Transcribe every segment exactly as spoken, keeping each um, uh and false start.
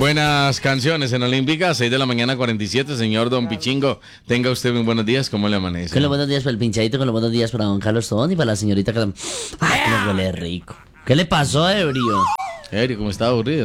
Buenas canciones en Olímpica, seis de la mañana, cuarenta y siete. Señor Don Pichingo, tenga usted muy buenos días. ¿Cómo le amanece? Con los buenos días para el pinchadito, con los buenos días para don Carlos Tobón y para la señorita que... ¡Ay, que me huele rico! ¿Qué le pasó, ebrio? Ebrio, ¿cómo está aburrido?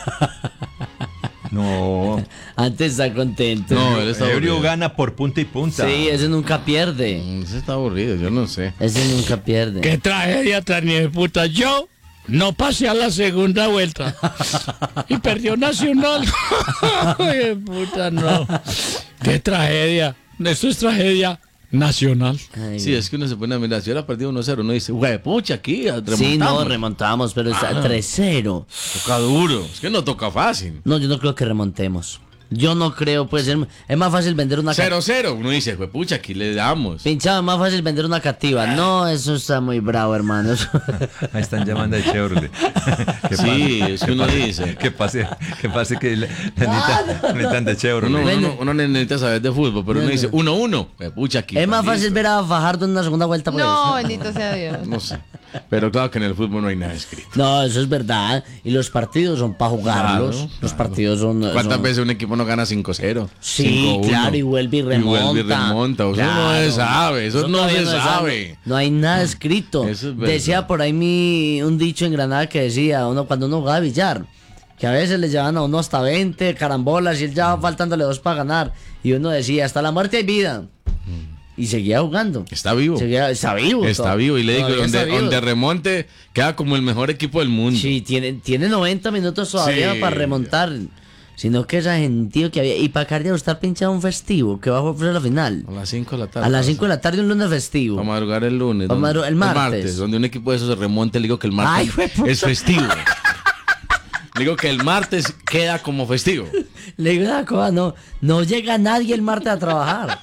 No. Antes está contento. No, él está Ebrio aburrido. gana por punta y punta. Sí, ese nunca pierde. Mm, Ese está aburrido, yo no sé. Ese nunca pierde. Qué tragedia tan de puta. Yo no pasé a la segunda vuelta. Y perdió Nacional. Ay, puta, no. Qué tragedia. Esto es tragedia nacional. Ay, Sí, es que uno se pone a mirar, si hubiera perdido uno cero, uno dice, güey, pucha, aquí, remontamos. sí, no, remontamos, pero está tres cero. Toca duro, es que no toca fácil. No, yo no creo que remontemos. Yo no creo, pues es, es más fácil vender una cero cero, uno dice, güey, pucha, aquí le damos. Pinchado, es más fácil vender una cativa. No, eso está muy bravo, hermanos. Ahí están llamando a Chevrolet. Que Sí, pase, es que uno pase, dice. Que pase, que pase que le, le necesitan, necesitan de Chevrolet. Uno, Bueno. uno, uno necesita saber de fútbol, pero uno dice, uno uno, güey, pucha, aquí. Es más está fácil listo. ver a Fajardo en una segunda vuelta, pues. No, bendito sea Dios. No sé, pero claro que en el fútbol no hay nada escrito. No, eso es verdad. Y los partidos son para jugarlos. Claro, los partidos son. ¿Cuántas son- veces un equipo no gana cinco cero? Sí, cinco uno? claro, y vuelve y remonta. Y vuelve y remonta, eso no se sabe, eso no todavía se se sabe. No hay nada escrito. Eso es verdad. Decía por ahí mi, un dicho en Granada que decía, uno cuando uno jugaba billar, que a veces le llevaban a uno hasta veinte carambolas y él ya va faltándole dos para ganar. Y uno decía, hasta la muerte hay vida. Y seguía jugando. Está vivo. Seguía- está vivo. Está to- vivo y le digo, todavía donde, está vivo. donde remonte queda como el mejor equipo del mundo. Sí, tiene, tiene noventa minutos todavía Sí. para remontar. Sino que esa gentío que había. Y para Cardia estar pinchado un festivo que va a jugar la final. A las cinco de la tarde. A las cinco de la tarde, un lunes festivo. Para madrugar el lunes. Pa' donde- madru- el martes. Donde un equipo de esos se remonte, le digo que el Ay, martes jueputa. es festivo. Le digo que el martes queda como festivo. Le digo una cosa, no, no llega nadie el martes a trabajar.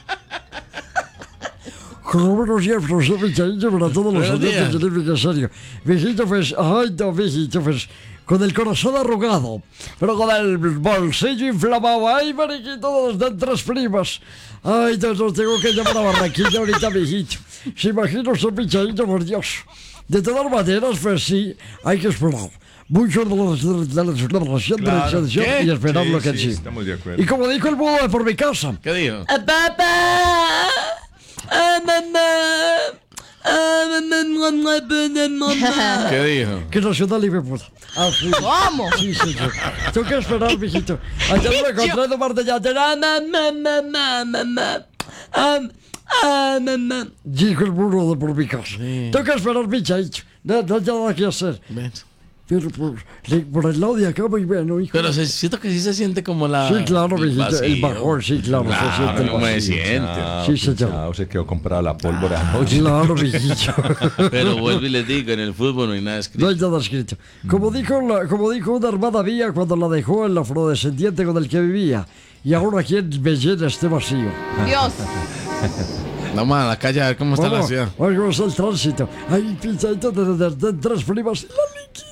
Buenos días, profesor Pinchadito, para todos los Buenos días. oyentes de Olímpica Serio. Viejito, pues, ay, no, viejito, pues, con el corazón arrugado, pero con el bolsillo inflamado. Ay, mariquito, nos dan tres primas. Ay, no, no, tengo que llamar a Barranquilla ahorita, viejito. Se imagina usted, Pinchadito, por Dios. De todas maneras, pues sí, hay que esperar. Mucho de la, de la declaración de la Claro. extensión ¿Qué? y esperar Sí, lo que sí, sí. estamos de acuerdo. Y como dijo el mudo de por mi casa, ¿Qué dijo? ¡Ah, papá! ¡Ah, mamá! ¡Ah, mamá, mamá, mamá! ¿Qué dijo? que Nacional y puta. Ah, sí. ¿Cómo? Sí, señor. Tengo que esperar, mijito. Ayer me encontré en un bar de Yater. ¡Ah, mamá, mamá, mamá! ¡Ah, ah, mamá! Dijo el burro de por mi casa. Tengo que esperar, Pinchadito. No, no hay nada que hacer. Ven. Pero por, le- por el lado de acá muy bueno, hijo. Pero se, siento que sí se siente como la. Sí, claro, el mijito. El vacío. bajón, sí, claro. Claro, se siente el como me vacío. siente. Chao, Sí, señor. chao, se quedó comprada la pólvora anoche. Claro, mijito. Pero vuelvo y les digo, en el fútbol no hay nada No escrito. hay nada escrito. Como dijo, la- como dijo una hermana mía cuando la dejó el afrodescendiente con el que vivía. Y ahora quién me llena este vacío. Dios. Vamos a la calle a ver cómo está la Vamos, ciudad. vamos cómo está el tránsito. Ahí, Pinchadito, de, de, de, de tres primas. La liquita.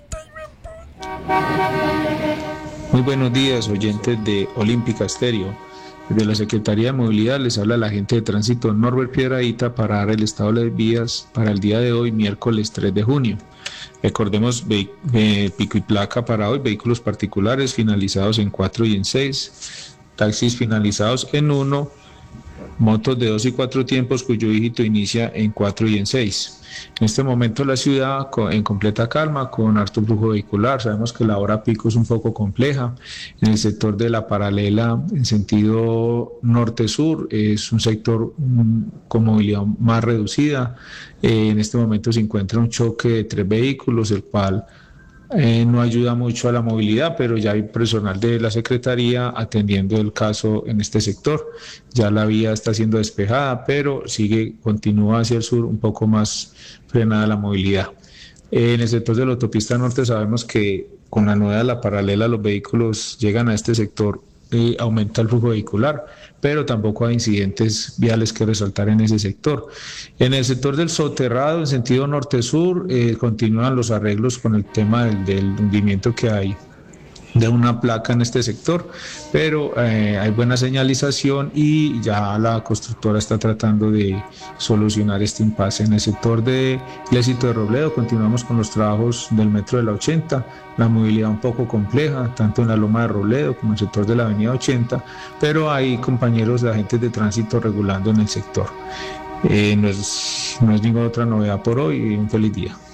Muy buenos días, oyentes de Olímpica Estéreo. Desde la Secretaría de Movilidad les habla la agente de tránsito Norbert Piedradita para dar el estado de las vías para el día de hoy, miércoles tres de junio. Recordemos vehi- eh, pico y placa para hoy, vehículos particulares finalizados en cuatro y en seis, taxis finalizados en uno, motos de dos y cuatro tiempos cuyo dígito inicia en cuatro y en seis. En este momento la ciudad co- en completa calma, con harto flujo vehicular. Sabemos que la hora pico es un poco compleja. En el sector de la paralela en sentido norte-sur es un sector mm, con movilidad más reducida. Eh, en este momento se encuentra un choque de tres vehículos, el cual Eh, no ayuda mucho a la movilidad, pero ya hay personal de la Secretaría atendiendo el caso en este sector. Ya la vía está siendo despejada, pero sigue, continúa hacia el sur un poco más frenada la movilidad. Eh, en el sector de la autopista norte sabemos que con la nueva de la paralela los vehículos llegan a este sector, eh, aumenta el flujo vehicular, pero tampoco hay incidentes viales que resaltar en ese sector. En el sector del soterrado, en sentido norte-sur, eh, continúan los arreglos con el tema del, del hundimiento que hay de una placa en este sector, pero eh, hay buena señalización y ya la constructora está tratando de solucionar este impasse. En el sector de Éxito de Robledo continuamos con los trabajos del metro de la ochenta, la movilidad un poco compleja, tanto en la loma de Robledo como en el sector de la avenida ochenta, pero hay compañeros de agentes de tránsito regulando en el sector. Eh, no es, no es ninguna otra novedad por hoy y un feliz día.